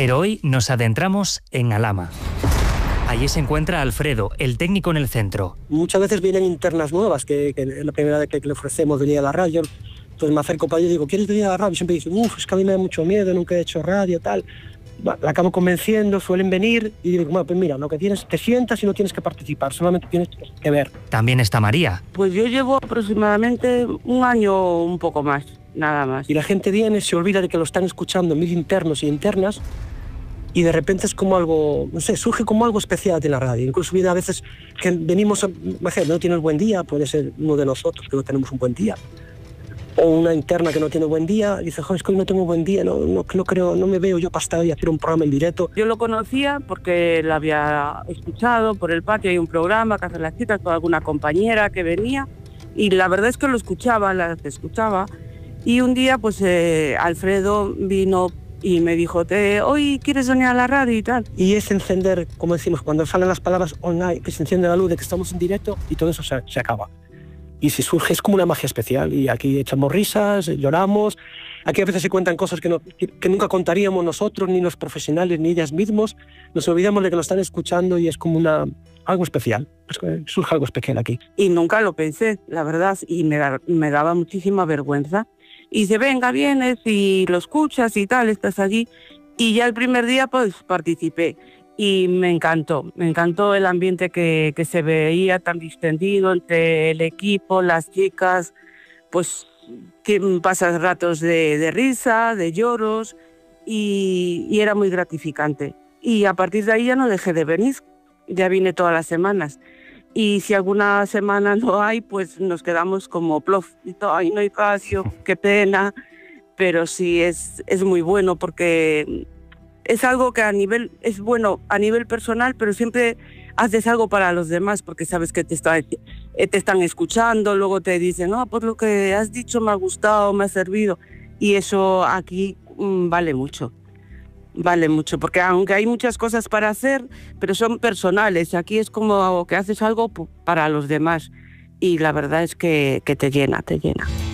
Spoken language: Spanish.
Pero hoy nos adentramos en Alhama. Allí se encuentra Alfredo, el técnico en el centro. Muchas veces vienen internas nuevas, que es la primera vez que le ofrecemos venir a la radio. Entonces me acerco para allí y digo, ¿quieres venir a la radio? Y siempre dicen, es que a mí me da mucho miedo, nunca he hecho radio, tal. La acabo convenciendo, suelen venir y digo, bueno, pues mira, lo que tienes, te sientas y no tienes que participar, solamente tienes que ver. También está María. Pues yo llevo aproximadamente un año, un poco más, nada más. Y la gente viene, se olvida de que lo están escuchando 1000 internos y internas, y de repente es como algo, no sé, surge como algo especial de la radio. Incluso viene a veces que venimos, no tienes buen día, puede ser uno de nosotros que no tenemos un buen día. O una interna que no tiene buen día, y dice, joder, es que hoy no tengo buen día, no creo, no me veo yo para estar hoy a hacer un programa en directo. Yo lo conocía porque lo había escuchado por el patio, hay un programa que hacen las chicas con alguna compañera que venía, y la verdad es que lo escuchaba, las escuchaba, y un día pues Alfredo vino y me dijo, hoy quieres venir a la radio y tal. Y es encender, como decimos, cuando salen las palabras online, que se enciende la luz de que estamos en directo y todo eso se acaba. Y si surge, es como una magia especial. Y aquí echamos risas, lloramos. Aquí a veces se cuentan cosas que nunca contaríamos nosotros, ni los profesionales, ni ellas mismos. Nos olvidamos de que lo están escuchando y es como algo especial. Surge algo especial aquí. Y nunca lo pensé, la verdad, y me daba muchísima vergüenza. Y dice, venga, vienes y lo escuchas y tal, estás allí. Y ya el primer día pues participé. Y me encantó el ambiente que se veía tan distendido entre el equipo, las chicas, pues que pasas ratos de risa, de lloros, y era muy gratificante. Y a partir de ahí ya no dejé de venir, ya vine todas las semanas. Y si alguna semana no hay, pues nos quedamos como plof, ay, no hay Casio, qué pena, pero sí es muy bueno porque es algo que es bueno a nivel personal, pero siempre haces algo para los demás porque sabes que te están escuchando, luego te dicen, no, pues lo que has dicho me ha gustado, me ha servido, y eso aquí vale mucho, porque aunque hay muchas cosas para hacer, pero son personales, aquí es como que haces algo para los demás y la verdad es que te llena.